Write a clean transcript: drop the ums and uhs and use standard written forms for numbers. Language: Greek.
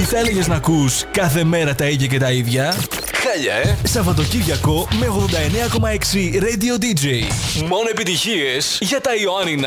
θα έλεγες να ακούς κάθε μέρα τα ίδια και τα ίδια? Χάλια, Σαββατοκύριακο με 89,6 Radio DJ. Μόνο επιτυχίες για τα Ιωάννινα.